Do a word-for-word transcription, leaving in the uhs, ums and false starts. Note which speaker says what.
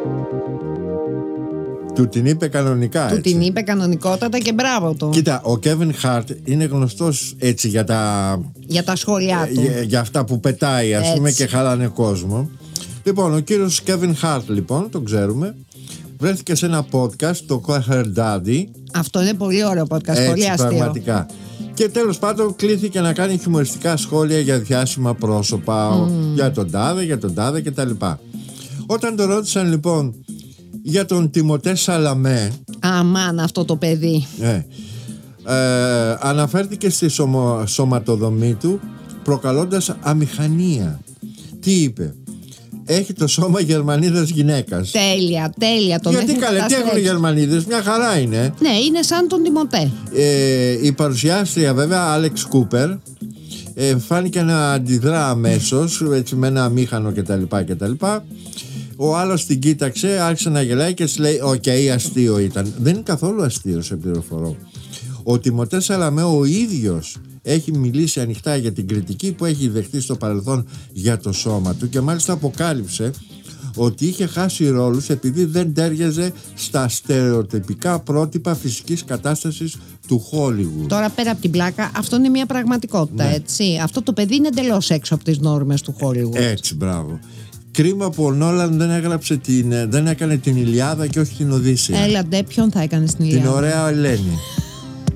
Speaker 1: Του την είπε κανονικά.
Speaker 2: Του
Speaker 1: έτσι.
Speaker 2: την είπε κανονικότατα και μπράβο του.
Speaker 1: Κοίτα, ο Kevin Hart είναι γνωστός έτσι για τα,
Speaker 2: Για τα σχόλιά του.
Speaker 1: για, για αυτά που πετάει, ας πούμε, και χαλάνε κόσμο. Λοιπόν, ο κύριος Kevin Hart, λοιπόν, τον ξέρουμε, βρέθηκε σε ένα podcast, το Call Her Daddy.
Speaker 2: Αυτό είναι πολύ ωραίο podcast,
Speaker 1: έτσι,
Speaker 2: πολύ αστείο.
Speaker 1: Πραγματικά. Και τέλος πάντων κλήθηκε να κάνει χιουμοριστικά σχόλια για διάσημα πρόσωπα, mm. για τον τάδε, για τον τάδε κτλ. Όταν το ρώτησαν λοιπόν για τον Τιμωτέ Σαλαμέ,
Speaker 2: αμάν αυτό το παιδί,
Speaker 1: ε, ε, αναφέρθηκε στη σωμα, σωματοδομή του προκαλώντας αμηχανία. Τι είπε? Έχει το σώμα Γερμανίδας γυναίκας.
Speaker 2: Τέλεια, τέλεια. Τον
Speaker 1: Γιατί καλέ, τι έχουν οι Γερμανίδες, μια χαρά είναι.
Speaker 2: Ναι, είναι σαν τον Τιμωτέ.
Speaker 1: ε, Η παρουσιάστρια βέβαια, Άλεξ Κούπερ, ε, φάνηκε να αντιδρά αμέσως, έτσι, με ένα αμήχανο κτλ, κτλ. Ο άλλος την κοίταξε, άρχισε να γελάει και της λέει «Οκ, okay, αστείο ήταν». Δεν είναι καθόλου αστείο, σε πληροφορώ. Ο Τιμωτέ Σαλαμέ ο ίδιος έχει μιλήσει ανοιχτά για την κριτική που έχει δεχτεί στο παρελθόν για το σώμα του και μάλιστα αποκάλυψε ότι είχε χάσει ρόλους επειδή δεν τέριαζε στα στερεοτυπικά πρότυπα φυσικής κατάστασης του Hollywood.
Speaker 2: Τώρα πέρα από την πλάκα, αυτό είναι μια πραγματικότητα, ναι. έτσι. Αυτό το παιδί είναι εντελώς έξω από τις νόρμες του Hollywood.
Speaker 1: Έτσι, μπράβο. Κρίμα που ο Νόλαν δεν έγραψε την, δεν έκανε την Ηλιάδα και όχι την Οδύσσεια.
Speaker 2: Έλαντε, ποιον θα έκανε στην Ηλιάδα?
Speaker 1: Την ωραία Ελένη.